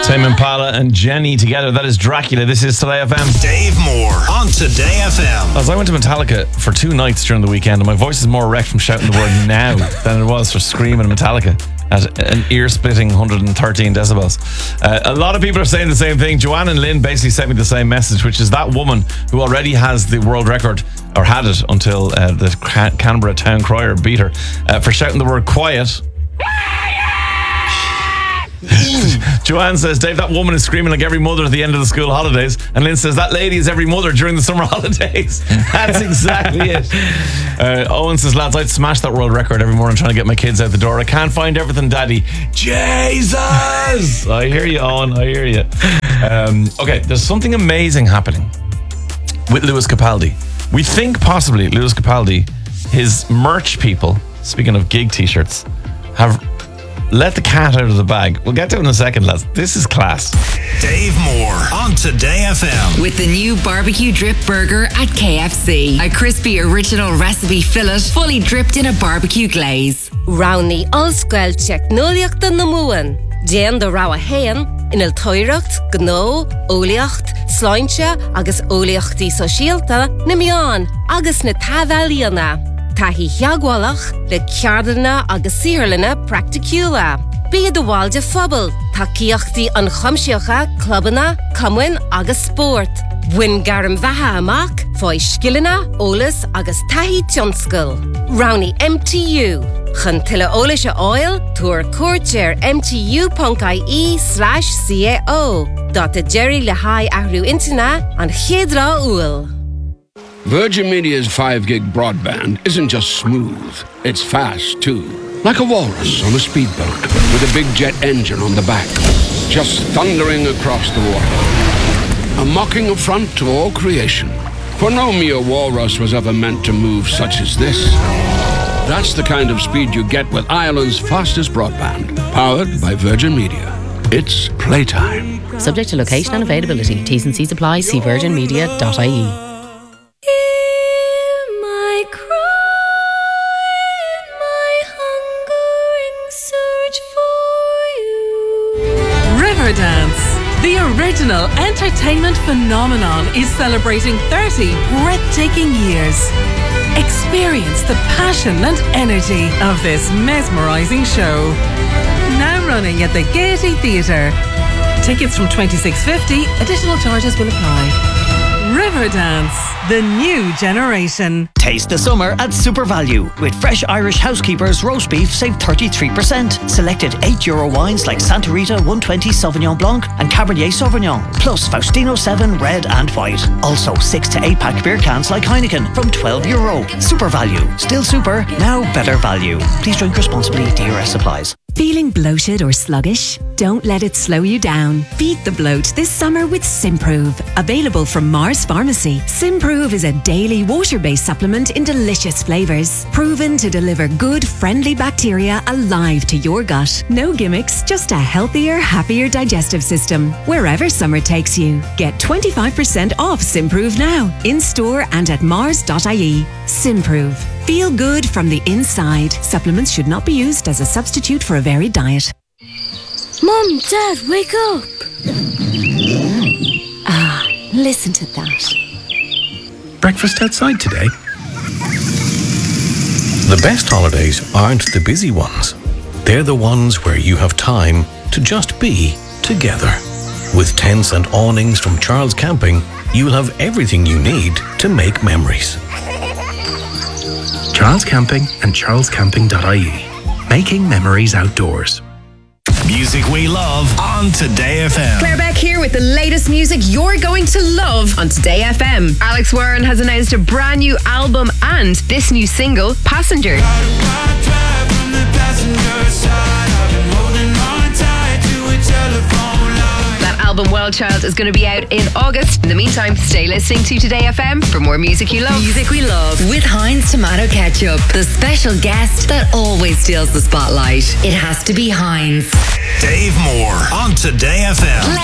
Tame Impala and Jenny together. That is Dracula. This is Today FM. Dave Moore on Today FM. As I went to Metallica for 2 nights during the weekend, and my voice is more wrecked from shouting the word now than it was for screaming Metallica at an ear-splitting 113 decibels. A lot of people are saying the same thing. Joanne and Lynn basically sent me the same message, which is that woman who already has the world record, or had it until the Canberra town crier beat her, for shouting the word quiet. Joanne says, Dave, that woman is screaming like every mother at the end of the school holidays. And Lynn says, that lady is every mother during the summer holidays. That's exactly it. Owen says, lads, I'd smash that world record every morning trying to get my kids out the door. I can't find everything, Daddy. Jesus! I hear you, Owen. I hear you. Okay, there's something amazing happening with Lewis Capaldi. We think possibly Lewis Capaldi, his merch people, speaking of gig t-shirts, have let the cat out of the bag. We'll get to it in a second, lads. This is class. Dave Moore on Today FM. With the new barbecue drip burger at KFC. A crispy original recipe fillet fully dripped in a barbecue glaze. Round the allsquel technoliacht na muan. Jen the rawa hain in el toiracht, gno, oliacht, slaintje, agus oliachti sosielta, nimian, agus na tavaliana. Tahi hiagwalach, le ciardana agus sirlana practicula. Be the walde fubble, takiachti an chamsiocha, clubana, cumwin agus sport. Win garum vaha amak, foi skillina, olis agus tahi tjonskul. Rowney MTU. Chantilla olisha oil, tour courtier mtu.ie/CAO. Dota Jerry Lahai Ahru Intina and Hedra Ul. Virgin Media's 5 gig broadband isn't just smooth, it's fast too. Like a walrus on a speedboat with a big jet engine on the back, just thundering across the water. A mocking affront to all creation. For no mere walrus was ever meant to move such as this. That's the kind of speed you get with Ireland's fastest broadband, powered by Virgin Media. It's playtime. Subject to location and availability. T's and C's apply. See virginmedia.ie. Riverdance, the original entertainment phenomenon, is celebrating 30 breathtaking years. Experience the passion and energy of this mesmerising show. Now running at the Gaiety Theatre. Tickets from $26.50. Additional charges will apply. Riverdance, the new generation. Taste the summer at Super Value. With fresh Irish Housekeepers roast beef, save 33%. Selected €8 wines like Santa Rita 120 Sauvignon Blanc and Cabernet Sauvignon. Plus Faustino 7 red and white. Also 6 to 8 pack beer cans like Heineken from €12. Super Value. Still super, now better value. Please drink responsibly. DRS supplies. Feeling bloated or sluggish? Don't let it slow you down. Beat the bloat this summer with Simprove. Available from Mars Pharmacy. Simprove is a daily water-based supplement in delicious flavours. Proven to deliver good, friendly bacteria alive to your gut. No gimmicks, just a healthier, happier digestive system. Wherever summer takes you. Get 25% off Simprove now. In store and at mars.ie. Simprove. Feel good from the inside. Supplements should not be used as a substitute for a varied diet. Mom, Dad, wake up! Ah, listen to that. Breakfast outside today? The best holidays aren't the busy ones. They're the ones where you have time to just be together. With tents and awnings from Charles Camping, you'll have everything you need to make memories. Charles Camping and charlescamping.ie. Making memories outdoors. Music we love on Today FM. Claire Beck here with the latest music you're going to love on Today FM. Alex Warren has announced a brand new album and this new single, Passenger. That album, Wild Child, is going to be out in August. In the meantime, stay listening to Today FM for more music you love. Music we love with Heinz Tomato Ketchup. The special guest that always steals the spotlight. It has to be Heinz. Dave Moore on Today FM.